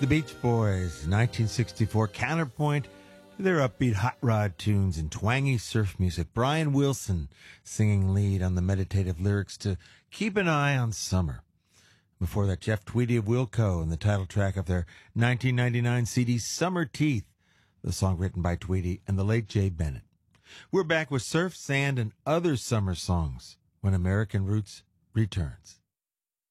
The Beach Boys, 1964 counterpoint to their upbeat hot rod tunes and twangy surf music. Brian Wilson singing lead on the meditative lyrics to Keep an Eye on Summer. Before that, Jeff Tweedy of Wilco and the title track of their 1999 CD Summer Teeth, the song written by Tweedy and the late Jay Bennett. We're back with Surf, Sand, and other summer songs when American Roots returns.